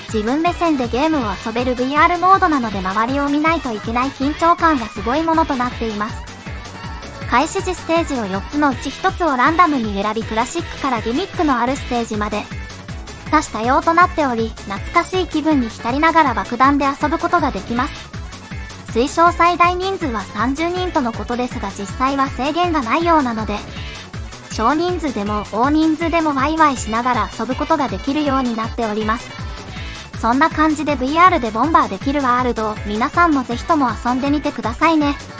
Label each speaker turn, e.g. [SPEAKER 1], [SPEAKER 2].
[SPEAKER 1] 自分目線でゲームを遊べる VR モードなので周りを見ないといけない緊張感がすごいものとなっています。開始時ステージを4つのうち1つをランダムに選びクラシックからギミックのあるステージまで多種多様となっており、懐かしい気分に浸りながら爆弾で遊ぶことができます。推奨最大人数は30人とのことですが実際は制限がないようなので、少人数でも大人数でもワイワイしながら遊ぶことができるようになっております。そんな感じで VR でボンバーできるワールドを皆さんもぜひとも遊んでみてくださいね。